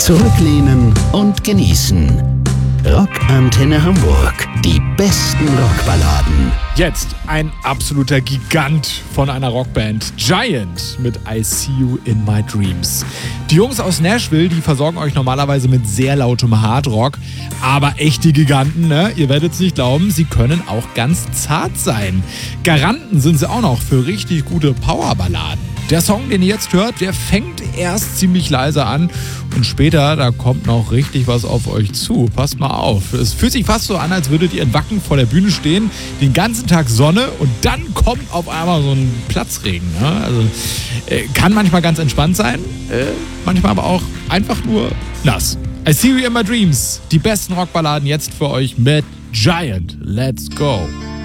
Zurücklehnen und genießen. Rockantenne Hamburg. Die besten Rockballaden. Jetzt ein absoluter Gigant von einer Rockband. Giant mit I See You in My Dreams. Die Jungs aus Nashville, die versorgen euch normalerweise mit sehr lautem Hardrock. Aber echte Giganten, ne? Ihr werdet es nicht glauben, sie können auch ganz zart sein. Garanten sind sie auch noch für richtig gute Powerballaden. Der Song, den ihr jetzt hört, der fängt erst ziemlich leise an und später, da kommt noch richtig was auf euch zu. Passt mal auf. Es fühlt sich fast so an, als würdet ihr in Wacken vor der Bühne stehen, den ganzen Tag Sonne und dann kommt auf einmal so ein Platzregen. Ne? Also kann manchmal ganz entspannt sein, manchmal aber auch einfach nur nass. I See You in My Dreams, die besten Rockballaden jetzt für euch mit Giant. Let's go!